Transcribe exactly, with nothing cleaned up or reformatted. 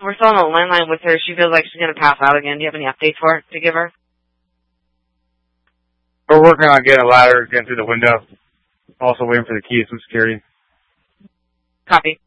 we're still on the landline with her. She feels like she's going to pass out again. Do you have any updates for her to give her? We're working on getting a ladder, getting through the window. Also waiting for the keys from security. Copy.